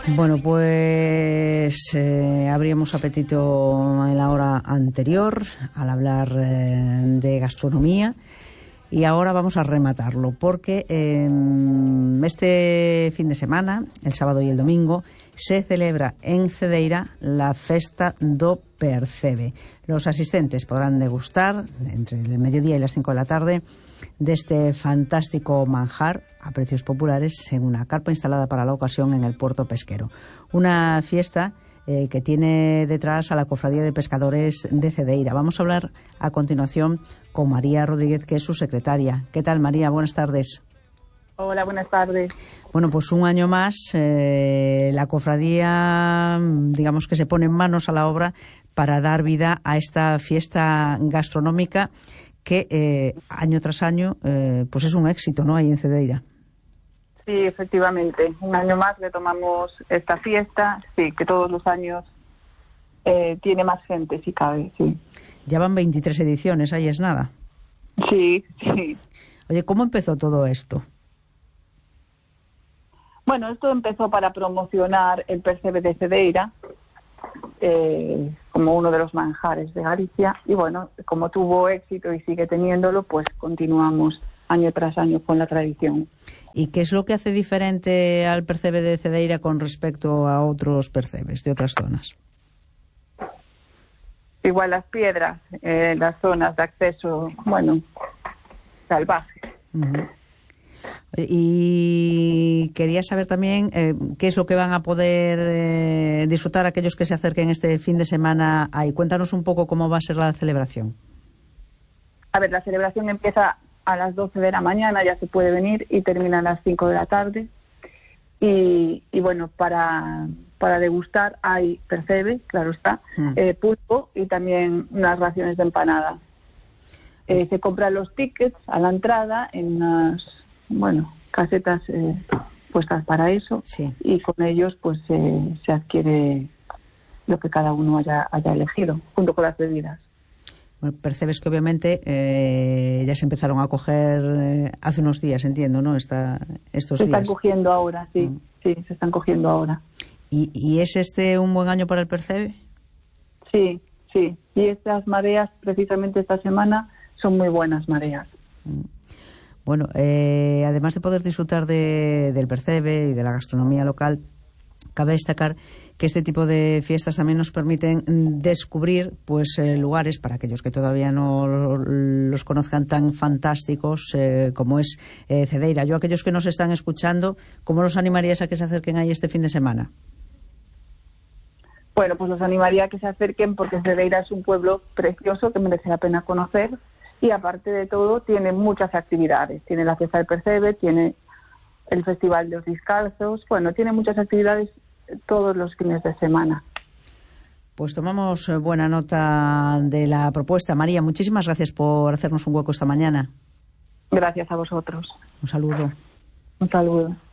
Bueno, pues abríamos apetito en la hora anterior al hablar de gastronomía y ahora vamos a rematarlo porque este fin de semana, el sábado y el domingo, se celebra en Cedeira la Festa do Percebe. Los asistentes podrán degustar entre el mediodía y las 5 de la tarde de este fantástico manjar a precios populares en una carpa instalada para la ocasión en el puerto pesquero. Una fiesta que tiene detrás a la Cofradía de Pescadores de Cedeira. Vamos a hablar a continuación con María Rodríguez, que es su secretaria. ¿Qué tal, María? Buenas tardes. Hola, buenas tardes. Bueno, pues un año más la cofradía, digamos que se pone en manos a la obra para dar vida a esta fiesta gastronómica que año tras año pues es un éxito, ¿no?, ahí en Cedeira. Sí, efectivamente. Un año más retomamos esta fiesta, sí, que todos los años tiene más gente, si cabe, sí. Ya van 23 ediciones, ahí es nada. Sí, sí. Oye, ¿cómo empezó todo esto? Bueno, esto empezó para promocionar el percebe de Cedeira como uno de los manjares de Galicia y bueno, como tuvo éxito y sigue teniéndolo, pues continuamos año tras año con la tradición. ¿Y qué es lo que hace diferente al percebe de Cedeira con respecto a otros percebes de otras zonas? Igual las piedras, las zonas de acceso, bueno, salvajes. Uh-huh. Y quería saber también qué es lo que van a poder disfrutar aquellos que se acerquen este fin de semana ahí. Cuéntanos un poco cómo va a ser la celebración. A ver, la celebración empieza a las 12 de la mañana, ya se puede venir, y termina a las 5 de la tarde. Y bueno, para degustar hay percebe, claro está, pulpo y también unas raciones de empanada. Se compran los tickets a la entrada en unas, bueno, casetas puestas para eso, sí. Y con ellos pues se adquiere lo que cada uno haya elegido, junto con las bebidas. Bueno, percebes que obviamente ya se empezaron a coger hace unos días, entiendo, ¿no? Estos días. Se están cogiendo ahora, sí, sí, se están cogiendo ahora. ¿Y es este un buen año para el percebe? Sí, sí. Y estas mareas, precisamente esta semana, son muy buenas mareas. Bueno, además de poder disfrutar del percebe y de la gastronomía local, cabe destacar que este tipo de fiestas también nos permiten descubrir pues lugares para aquellos que todavía no los conozcan tan fantásticos como es Cedeira. Yo, aquellos que nos están escuchando, ¿cómo los animarías a que se acerquen ahí este fin de semana? Bueno, pues los animaría a que se acerquen porque Cedeira es un pueblo precioso que merece la pena conocer y aparte de todo tiene muchas actividades. Tiene la fiesta del percebe, tiene el Festival de los Descalzos, bueno, tiene muchas actividades todos los fines de semana. Pues tomamos buena nota de la propuesta. María, muchísimas gracias por hacernos un hueco esta mañana. Gracias a vosotros. Un saludo. Un saludo.